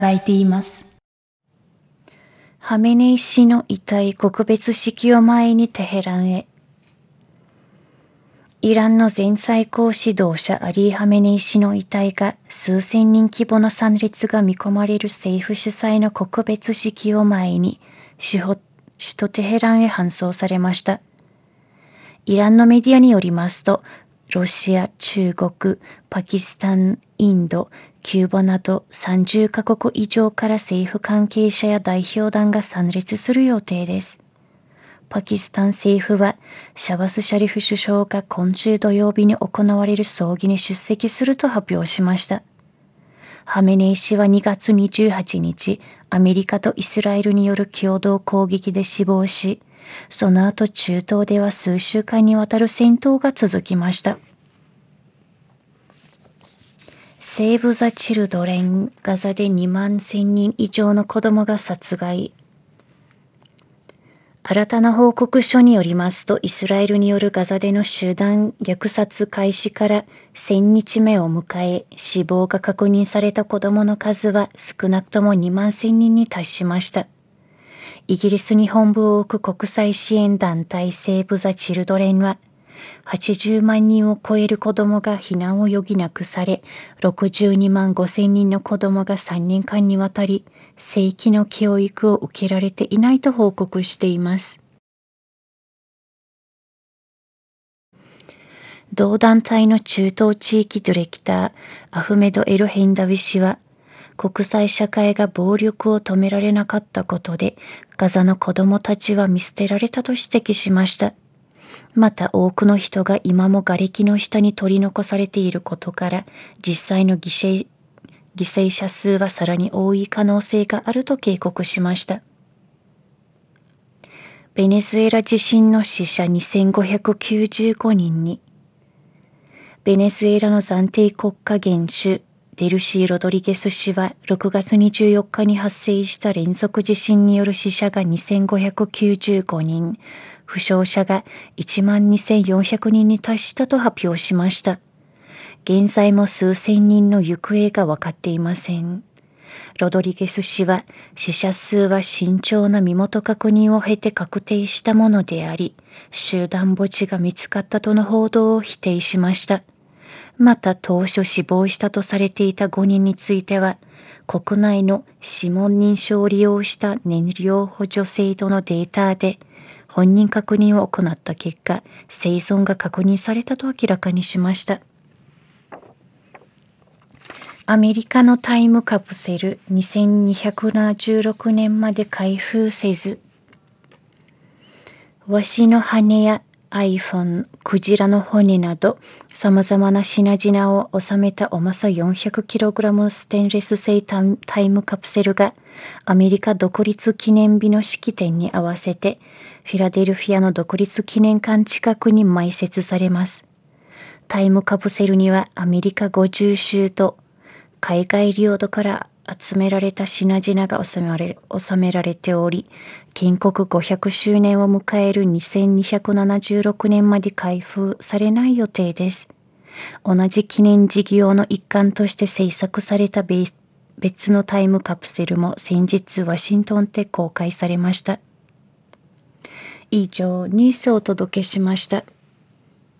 抱いています。 ハメネイ師の遺体告別式を前にテヘランへ。イランの前最高指導者アリー・ハメネイ師の遺体が数千人規模の参列が見込まれる政府主催の告別式を前に首都テヘランへ搬送されました。イランのメディアによりますと、ロシア、中国、パキスタン、インド、キューバなど30カ国以上から政府関係者や代表団が参列する予定です。パキスタン政府はシャバス・シャリフ首相が今週土曜日に行われる葬儀に出席すると発表しました。ハメネイ師は2月28日、アメリカとイスラエルによる共同攻撃で死亡し、その後中東では数週間にわたる戦闘が続きました。セーブ・ザ・チルドレン、ガザで2万1000人以上の子供が殺害。新たな報告書によりますと、イスラエルによるガザでの集団虐殺開始から1000日目を迎え、死亡が確認された子どもの数は少なくとも2万1000人に達しました。イギリスに本部を置く国際支援団体セーブ・ザ・チルドレンは、80万人を超える子どもが避難を余儀なくされ、62万5千人の子どもが3年間にわたり、正規の教育を受けられていないと報告しています。同団体の中東地域ディレクター、アフメド・エル・ヘンダウィ氏は、国際社会が暴力を止められなかったことで、ガザの子どもたちは見捨てられたと指摘しました。また多くの人が今も瓦礫の下に取り残されていることから、実際の犠牲者数はさらに多い可能性があると警告しました。ベネズエラ地震の死者2595人に、ベネズエラの暫定国家元首デルシー・ロドリゲス氏は6月24日に発生した連続地震による死者が2595人、負傷者が12,400人に達したと発表しました。現在も数千人の行方が分かっていません。ロドリゲス氏は死者数は慎重な身元確認を経て確定したものであり、集団墓地が見つかったとの報道を否定しました。また当初死亡したとされていた5人については、国内の指紋認証を利用した燃料補助制度のデータで本人確認を行った結果、生存が確認されたと明らかにしました。アメリカのタイムカプセル2276年まで開封せず、ワシの羽やiPhone、クジラの骨など様々な品々を収めた重さ 400kg ステンレス製タイムカプセルがアメリカ独立記念日の式典に合わせてフィラデルフィアの独立記念館近くに埋設されます。タイムカプセルにはアメリカ50州と海外領土から集められた品々が収められており、建国500周年を迎える2276年まで開封されない予定です。同じ記念事業の一環として制作された別のタイムカプセルも先日ワシントンで公開されました。以上、ニュースをお届けしました。